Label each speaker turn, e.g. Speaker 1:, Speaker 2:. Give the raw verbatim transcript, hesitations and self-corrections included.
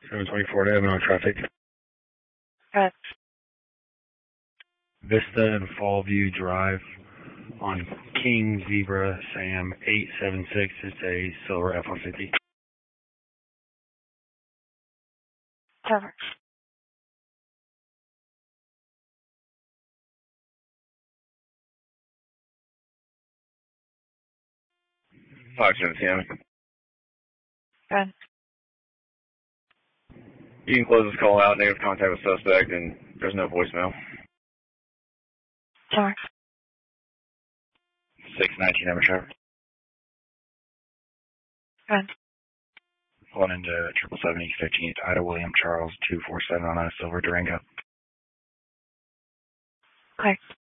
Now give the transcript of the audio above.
Speaker 1: seven twenty-four to Avenue traffic.
Speaker 2: Good.
Speaker 1: Vista and Fallview Drive on King Zebra Sam eight seven six. It's a silver F one fifty.
Speaker 2: Cover.
Speaker 3: five seventeen.
Speaker 2: Good.
Speaker 3: You can close this call out, negative contact with suspect, and there's no voicemail.
Speaker 2: Cover.
Speaker 1: six nineteen Ever Trevor.
Speaker 2: Good.
Speaker 1: Pulling into triple seven East fifteenth, Ida William Charles two four seven on a silver Durango.
Speaker 2: Okay.